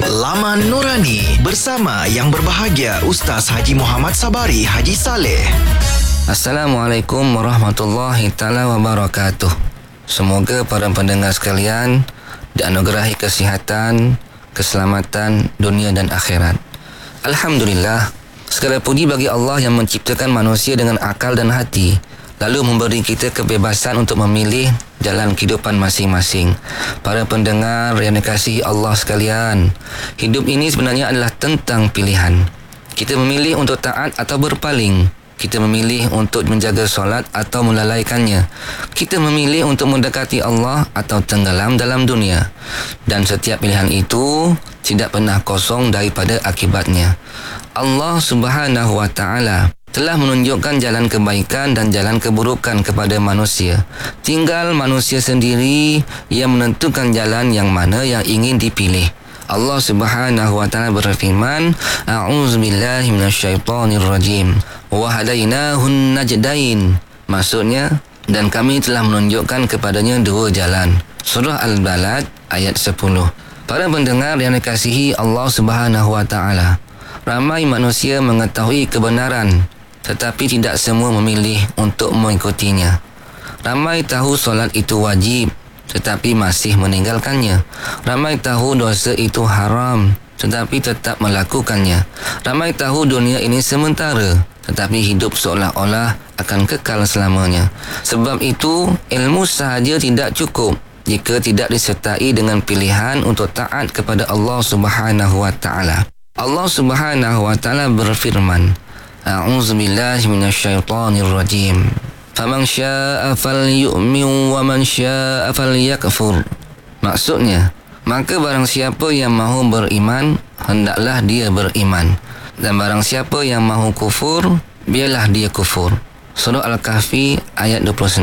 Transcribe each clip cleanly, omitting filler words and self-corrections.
Laman Nurani bersama yang berbahagia Ustaz Haji Muhammad Sabari Haji Saleh. Assalamualaikum warahmatullahi taala wabarakatuh. Semoga para pendengar sekalian dianugerahi kesihatan, keselamatan dunia dan akhirat. Alhamdulillah, segala puji bagi Allah yang menciptakan manusia dengan akal dan hati, lalu memberi kita kebebasan untuk memilih jalan kehidupan masing-masing. Para pendengar yang dikasihi Allah sekalian, hidup ini sebenarnya adalah tentang pilihan. Kita memilih untuk taat atau berpaling. Kita memilih untuk menjaga solat atau melalaikannya. Kita memilih untuk mendekati Allah atau tenggelam dalam dunia. Dan setiap pilihan itu tidak pernah kosong daripada akibatnya. Allah Subhanahu wa Ta'ala telah menunjukkan jalan kebaikan dan jalan keburukan kepada manusia. Tinggal manusia sendiri yang menentukan jalan yang mana yang ingin dipilih. Allah Subhanahu wa Ta'ala berfirman, A'udzubillahi minasyaitonirrajim. Wa hadainahun najdain. Maksudnya, dan kami telah menunjukkan kepadanya dua jalan. Surah Al-Balad ayat 10. Para pendengar yang dikasihi Allah Subhanahu wa Ta'ala, ramai manusia mengetahui kebenaran, tetapi tidak semua memilih untuk mengikutinya. Ramai tahu solat itu wajib, tetapi masih meninggalkannya. Ramai tahu dosa itu haram, tetapi tetap melakukannya. Ramai tahu dunia ini sementara, tetapi hidup seolah-olah akan kekal selamanya. Sebab itu, ilmu sahaja tidak cukup jika tidak disertai dengan pilihan untuk taat kepada Allah Subhanahu wa Ta'ala. Allah Subhanahu wa Ta'ala berfirman, A'udzubillahi minasyaitonirrajim. Faman syaa'a falyu'min wa man syaa'a falyakfur. Maksudnya, maka barang siapa yang mahu beriman, hendaklah dia beriman. Dan barang siapa yang mahu kufur, biarlah dia kufur. Surah Al-Kahfi ayat 29.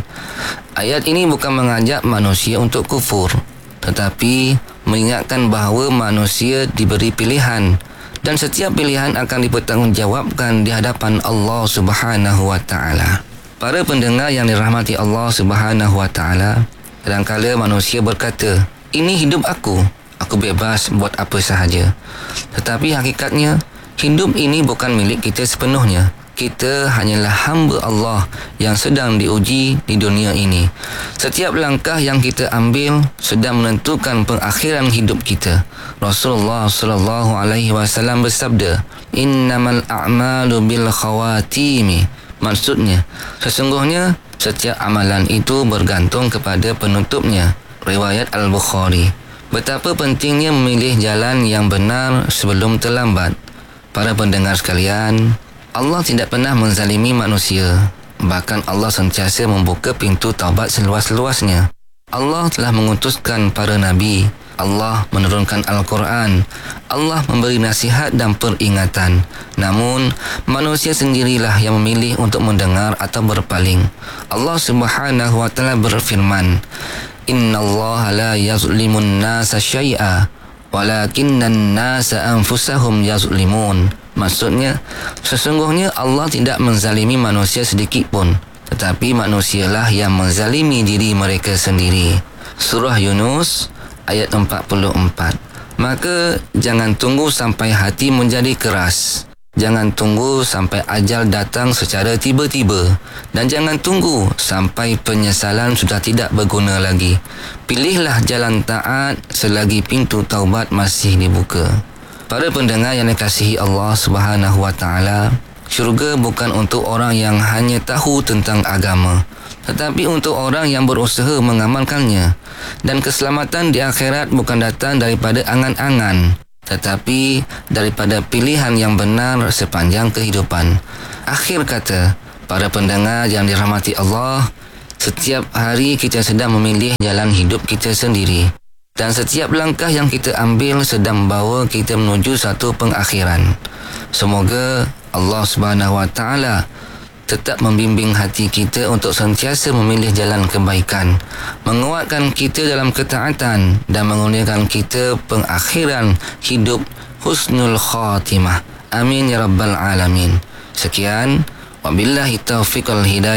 Ayat ini bukan mengajak manusia untuk kufur, tetapi mengingatkan bahawa manusia diberi pilihan dan setiap pilihan akan dipertanggungjawabkan di hadapan Allah Subhanahu wa Ta'ala. Para pendengar yang dirahmati Allah Subhanahu wa Ta'ala, kadang-kala manusia berkata, ini hidup aku bebas buat apa sahaja. Tetapi hakikatnya, hidup ini bukan milik kita sepenuhnya. Kita hanyalah hamba Allah yang sedang diuji di dunia ini. Setiap langkah yang kita ambil sedang menentukan pengakhiran hidup kita. Rasulullah sallallahu alaihi wasallam bersabda, "Innamal a'malu bil khawatimi." Maksudnya, sesungguhnya setiap amalan itu bergantung kepada penutupnya. Riwayat Al-Bukhari. Betapa pentingnya memilih jalan yang benar sebelum terlambat. Para pendengar sekalian, Allah tidak pernah menzalimi manusia. Bahkan Allah sentiasa membuka pintu taubat seluas-luasnya. Allah telah mengutuskan para nabi. Allah menurunkan Al-Quran. Allah memberi nasihat dan peringatan. Namun, manusia sendirilah yang memilih untuk mendengar atau berpaling. Allah Subhanahu wa Ta'ala berfirman, Inna Allah la yazlimun nasa syai'a, walakinnan nasa anfusahum yazlimun. Maksudnya, sesungguhnya Allah tidak menzalimi manusia sedikit pun, tetapi manusialah yang menzalimi diri mereka sendiri. Surah Yunus ayat 44. Maka jangan tunggu sampai hati menjadi keras. Jangan tunggu sampai ajal datang secara tiba-tiba. Dan jangan tunggu sampai penyesalan sudah tidak berguna lagi. Pilihlah jalan taat selagi pintu taubat masih dibuka. Para pendengar yang dikasihi Allah Subhanahu wa Ta'ala, syurga bukan untuk orang yang hanya tahu tentang agama, tetapi untuk orang yang berusaha mengamalkannya. Dan keselamatan di akhirat bukan datang daripada angan-angan, tetapi daripada pilihan yang benar sepanjang kehidupan. Akhir kata, para pendengar yang dirahmati Allah, setiap hari kita sedang memilih jalan hidup kita sendiri. Dan setiap langkah yang kita ambil sedang membawa kita menuju satu pengakhiran. Semoga Allah Subhanahu wa Ta'ala tetap membimbing hati kita untuk sentiasa memilih jalan kebaikan, menguatkan kita dalam ketaatan dan mengurniakan kita pengakhiran hidup husnul khatimah. Amin ya rabbal alamin. Sekian, wabillahi taufiq wal hidayah.